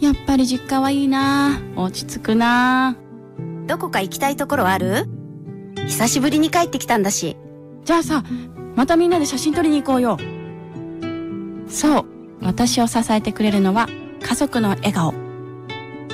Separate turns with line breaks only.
やっぱり実家はいいな。落ち着くな。
どこか行きたいところある？久しぶりに帰ってきたんだし。
じゃあさ、またみんなで写真撮りに行こうよ。そう、私を支えてくれるのは家族の笑顔。